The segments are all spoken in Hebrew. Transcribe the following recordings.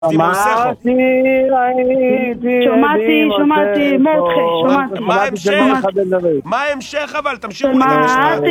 שמעתי, מותחה, שמעתי. מה ההמשך? מה ההמשך אבל? תמשיכו את המשפט.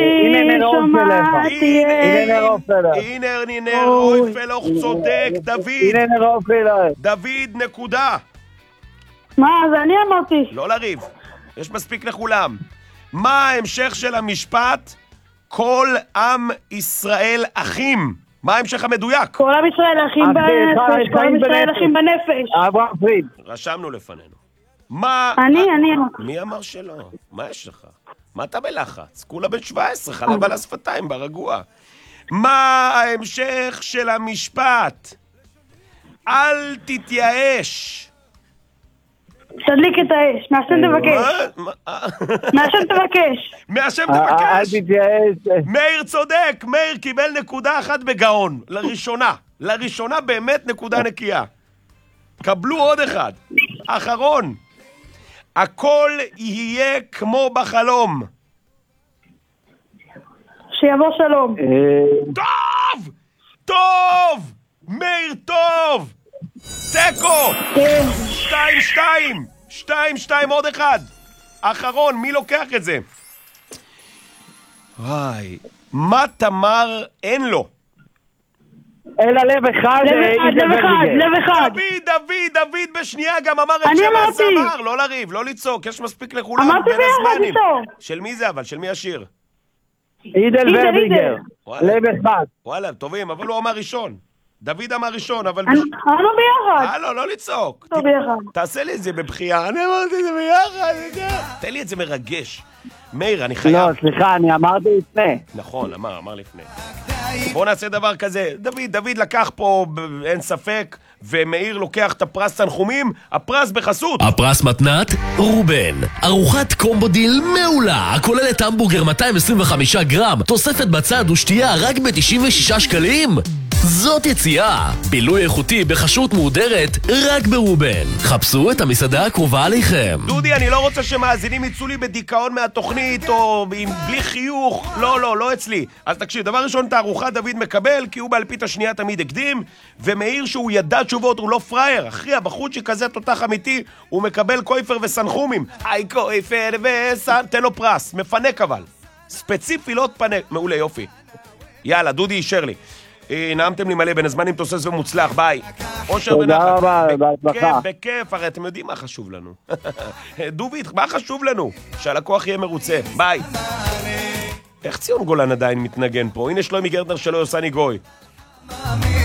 הנה נר אויפלוך צודק, דוד נקודה. מה, זה אני אמרתי. לא לריב, יש מספיק לכולם. מה ההמשך של המשפט? כל עם ישראל אחים. מה ההמשך המדויק? כל עם ישראל אחים בנפש, כל עם ישראל אחים בנפש. אברהם פריד. רשמנו לפנינו. מה... אני. מי אמר שלא? מה יש לך? מה אתה בלחץ? כולה בן 17, חלב על השפתיים ברגוע. מה ההמשך של המשפט? אל תתייאש. תדליק את האש, מהשם תבקש. מהשם תבקש. מהשם תבקש. אל תתייאש. מאיר צודק, מאיר קיבל נקודה אחת בגאון, לראשונה באמת נקודה נקייה. קבלו עוד אחד, אחרון. הכל יהיה כמו בחלום. שיבוא שלום. טוב! מאיר טוב! תיקו! 2-2 עוד אחד. אחרון, מי לוקח את זה? וואי, מה תמר אין לו? אלא לב אחד. דוד בשנייה גם אמר את שם הזמר. לא לריב, לא לצעוק, יש מספיק לכולם. אמרתי ביחד איתו. של מי זה אבל? של מי השיר? אידל ורדיגר. לב אחד. וואלה, טובים, אבל הוא אמר ראשון. דוד אמר ראשון, אבל... אמרנו ביחד. לא לצעוק. לא ביחד. תעשה לי את זה בבחייה. אני אמרתי את זה ביחד. תן לי את זה מרגש. מאיר, אני חייב... לא, סליחה, אני אמרתי לפני. נכון, אמר לפני. בוא נעשה דבר כזה. דוד לקח פה, אין ספק, ומאיר לוקח את הפרס תנחומים. הפרס בחסות. הפרס מתנת רובן. ארוחת קומבו דיל מעולה, הכוללת המבורגר 225 גרם, תוספת בצד ושתייה רק ב-96 שקלים. זאת יציאה. בילוי איכותי בחשות מודרת רק ברובן. חפשו את המסעדה הקרובה עליכם. דודי, אני לא רוצה שמאזינים יצאו לי בדיכאון מהתוכנית או בלי חיוך. לא אצלי. אז תקשיב, דבר ראשון, את הארוחה דוד מקבל כי הוא באלפית השנייה תמיד הקדים, ומאיר שהוא ידע תשובות, הוא לא פרייר. אחי, הבחוץ שכזה תותח אמיתי, הוא מקבל קויפר וסנחומים. היי קויפר וסן, תן לו פרס. מפנק אבל. ספציפי לא תפנק. מעולה, יופי. יאללה, דודי אישר לי. נעמתם לי מלא בין הזמנים תוסס ומוצלח, ביי. תודה רבה, בהצלחה. בכיף, הרי אתם יודעים מה חשוב לנו. דובי, מה חשוב לנו? שהלקוח יהיה מרוצה, ביי. איך ציון גולן עדיין מתנגן פה? הנה שלומי גרטנר שלא עושה ניגוי.